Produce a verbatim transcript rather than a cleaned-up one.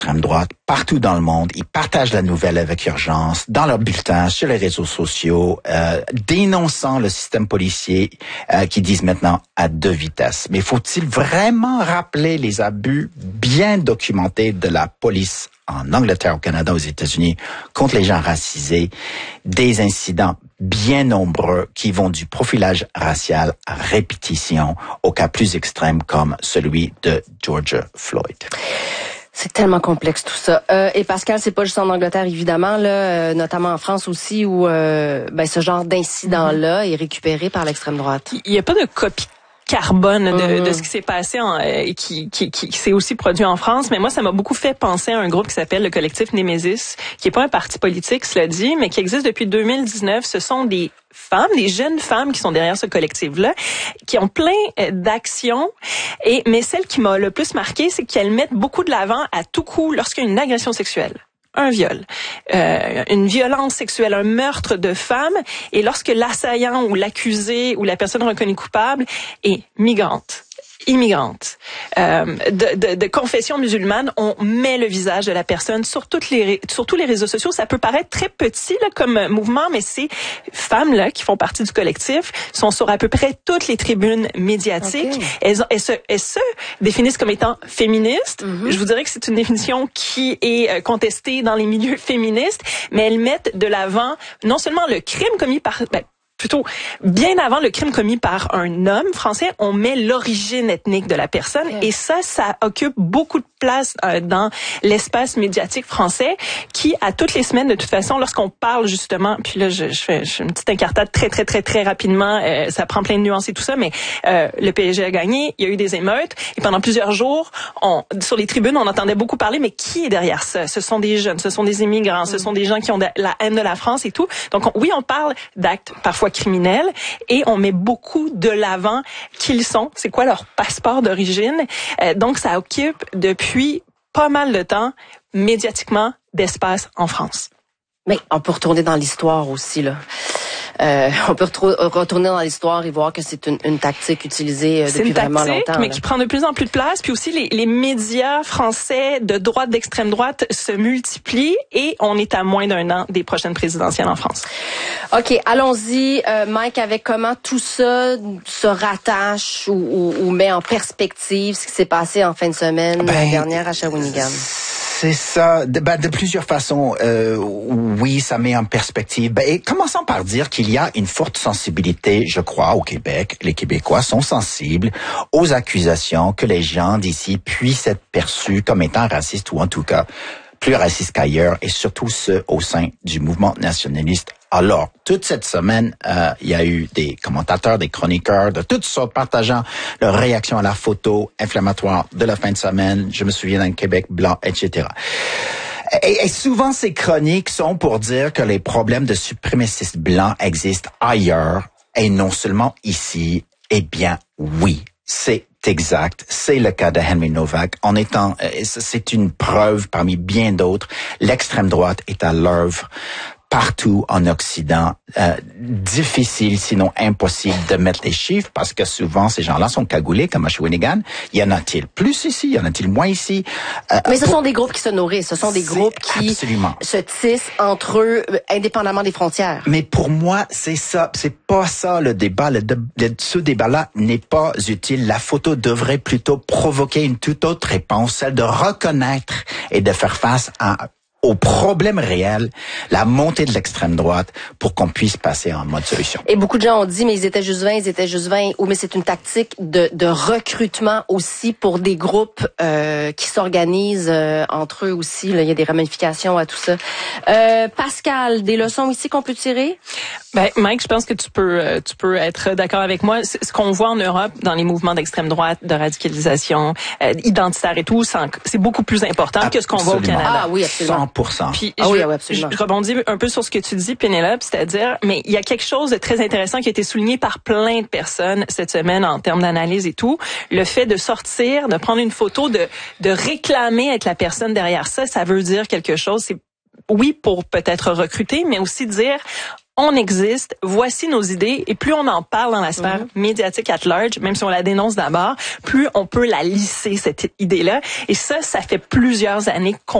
l'extrême droite partout dans le monde. Ils partagent la nouvelle avec urgence dans leurs bulletins, sur les réseaux sociaux, euh, dénonçant le système policier euh, qui disent maintenant à deux vitesses. Mais faut-il vraiment rappeler les abus bien documentés de la police en Angleterre, au Canada, aux États-Unis, contre les gens racisés, des incidents bien nombreux qui vont du profilage racial à répétition au cas plus extrême comme celui de George Floyd. C'est tellement complexe tout ça. Euh, et Pascal, c'est pas juste en Angleterre évidemment, là, euh, notamment en France aussi, où euh, ben, ce genre d'incident-là est récupéré par l'extrême droite. Il n'y a pas de copie carbone de, mmh. de ce qui s'est passé en, euh, qui, qui, qui, qui s'est aussi produit en France. Mais moi, ça m'a beaucoup fait penser à un groupe qui s'appelle le collectif Némésis, qui est pas un parti politique, cela dit, mais qui existe depuis deux mille dix-neuf. Ce sont des femmes, des jeunes femmes qui sont derrière ce collectif-là, qui ont plein d'actions. Et mais celle qui m'a le plus marqué, c'est qu'elles mettent beaucoup de l'avant à tout coup lorsqu'il y a une agression sexuelle. Un viol, euh, une violence sexuelle, un meurtre de femme, et lorsque l'assaillant ou l'accusé ou la personne reconnue coupable est migrante, immigrante, euh, de, de, de confession musulmane, on met le visage de la personne sur toutes les sur tous les réseaux sociaux. Ça peut paraître très petit là comme mouvement, mais ces femmes là qui font partie du collectif sont sur à peu près toutes les tribunes médiatiques. Okay. Elles, elles, se, elles se définissent comme étant féministes. Mm-hmm. Je vous dirais que c'est une définition qui est contestée dans les milieux féministes, mais elles mettent de l'avant non seulement le crime commis par ben, plutôt, bien avant le crime commis par un homme français, on met l'origine ethnique de la personne. Okay. Et ça, ça occupe beaucoup de place euh, dans l'espace médiatique français qui, à toutes les semaines, de toute façon, lorsqu'on parle justement, puis là, je, je, fais, je fais une petite incartade très, très, très, très rapidement, euh, ça prend plein de nuances et tout ça, mais euh, le P S G a gagné, il y a eu des émeutes, et pendant plusieurs jours, on, sur les tribunes, on entendait beaucoup parler, mais qui est derrière ça? Ce sont des jeunes, ce sont des immigrants, mm. ce sont des gens qui ont de la haine de la France et tout. Donc, on, oui, on parle d'actes parfois criminels, et on met beaucoup de l'avant qui ils sont, c'est quoi leur passeport d'origine. Euh, donc, ça occupe depuis pas mal de temps, médiatiquement, d'espace en France. Mais on peut retourner dans l'histoire aussi, là. Euh, on peut retro- retourner dans l'histoire et voir que c'est une, une tactique utilisée euh, depuis une vraiment tactique, longtemps. Mais là. qui prend de plus en plus de place. Puis aussi, les, les médias français de droite, d'extrême droite se multiplient et on est à moins d'un an des prochaines présidentielles en France. OK, allons-y, euh, Mike, avec comment tout ça se rattache ou, ou, ou met en perspective ce qui s'est passé en fin de semaine ben, dernière à Shawinigan. C'est ça, de, ben, de plusieurs façons. Euh, oui, ça met en perspective. Ben, et commençons par dire qu'il y a une forte sensibilité, je crois, au Québec. Les Québécois sont sensibles aux accusations que les gens d'ici puissent être perçus comme étant racistes ou en tout cas plus racistes qu'ailleurs, et surtout ceux au sein du mouvement nationaliste. Alors, toute cette semaine, euh, il y a eu des commentateurs, des chroniqueurs de toutes sortes partageant leur réaction à la photo inflammatoire de la fin de semaine. Je me souviens d'un Québec blanc, et cetera. Et, et souvent, ces chroniques sont pour dire que les problèmes de suprémacistes blancs existent ailleurs et non seulement ici. Eh bien, oui, c'est exact. C'est le cas de Henry Novak. En étant, c'est une preuve parmi bien d'autres. L'extrême droite est à l'œuvre partout en Occident. Euh, difficile, sinon impossible de mettre les chiffres parce que souvent ces gens-là sont cagoulés comme à Shawinigan. Y en a-t-il plus ici? Y en a-t-il moins ici? Euh, Mais ce pour... sont des groupes qui se nourrissent. Ce sont des groupes qui absolument. se tissent entre eux indépendamment des frontières. Mais pour moi, c'est ça. C'est pas ça le débat. Le, le, ce débat-là n'est pas utile. La photo devrait plutôt provoquer une toute autre réponse, celle de reconnaître et de faire face à au problème réel, la montée de l'extrême droite, pour qu'on puisse passer en mode solution. Et beaucoup de gens ont dit, mais ils étaient juste vingt, ils étaient juste vingt, ou mais c'est une tactique de, de recrutement aussi pour des groupes euh, qui s'organisent euh, entre eux aussi. Là, il y a des ramifications à tout ça. Euh, Pascal, des leçons ici qu'on peut tirer? Ben, Mike, je pense que tu peux, tu peux être d'accord avec moi. Ce qu'on voit en Europe dans les mouvements d'extrême droite, de radicalisation, euh, identitaire et tout, c'est beaucoup plus important absolument. Que ce qu'on voit au Canada. Ah oui, absolument. cent pour cent. Puis ah je, oui, oui, absolument. je rebondis un peu sur ce que tu dis, Pénélope, c'est-à-dire, mais il y a quelque chose de très intéressant qui a été souligné par plein de personnes cette semaine en termes d'analyse et tout. Le fait de sortir, de prendre une photo, de, de réclamer être la personne derrière ça, ça veut dire quelque chose. C'est oui pour peut-être recruter, mais aussi dire on existe, voici nos idées, et plus on en parle dans la sphère mm-hmm. médiatique at large, même si on la dénonce d'abord, plus on peut la lisser, cette idée-là. Et ça, ça fait plusieurs années qu'on